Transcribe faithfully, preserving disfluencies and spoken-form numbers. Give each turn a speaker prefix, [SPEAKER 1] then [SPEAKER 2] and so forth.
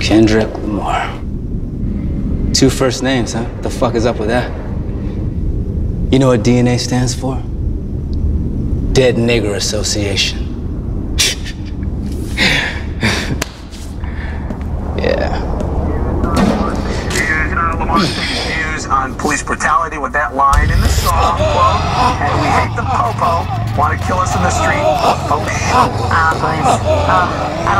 [SPEAKER 1] Kendrick Lamar. Two first names, huh? What the fuck is up with that? You know what D N A stands for? Dead Nigger Association. Yeah.
[SPEAKER 2] And uh, Lamar's taking views on police brutality with that line in the song, quote, and we hate the popo, want to kill us in the street. Oh, shit.
[SPEAKER 3] Ah, boys. Oh, I don't